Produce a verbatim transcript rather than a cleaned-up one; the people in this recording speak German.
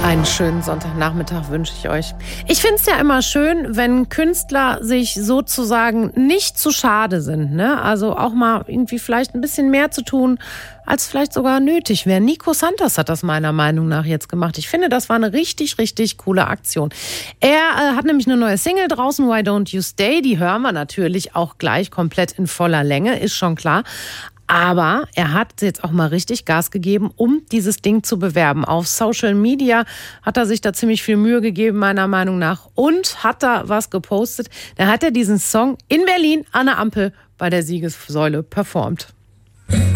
Einen schönen Sonntagnachmittag wünsche ich euch. Ich finde es ja immer schön, wenn Künstler sich sozusagen nicht zu schade sind, ne? Also auch mal irgendwie vielleicht ein bisschen mehr zu tun, als vielleicht sogar nötig wäre. Nico Santos hat das meiner Meinung nach jetzt gemacht. Ich finde, das war eine richtig, richtig coole Aktion. Er äh, hat nämlich eine neue Single draußen, Why Don't You Stay? Die hören wir natürlich auch gleich komplett in voller Länge, ist schon klar. Aber er hat jetzt auch mal richtig Gas gegeben, um dieses Ding zu bewerben. Auf Social Media hat er sich da ziemlich viel Mühe gegeben, meiner Meinung nach. Und hat da was gepostet. Da hat er diesen Song in Berlin an der Ampel bei der Siegessäule performt.